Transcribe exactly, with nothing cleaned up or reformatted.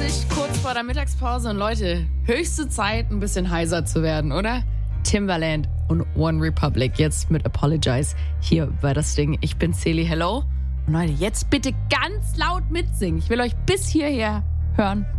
zwanzig, kurz vor der Mittagspause. Und Leute, höchste Zeit, ein bisschen heiser zu werden, oder? Timbaland und One Republic jetzt mit Apologize hier bei das Ding. Ich bin Celi, hello. Und Leute, jetzt bitte ganz laut mitsingen. Ich will euch bis hierher hören.